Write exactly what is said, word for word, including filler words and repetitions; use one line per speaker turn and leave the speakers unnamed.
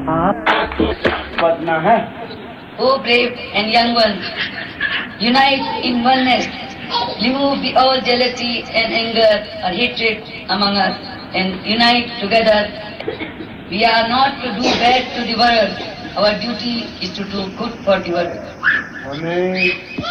आप पढ़ना है.
O brave and young ones, unite in oneness. Remove the all jealousy and anger or hatred among us and unite together. We are not to do bad to the world. Our duty is to do good for the world.
हमें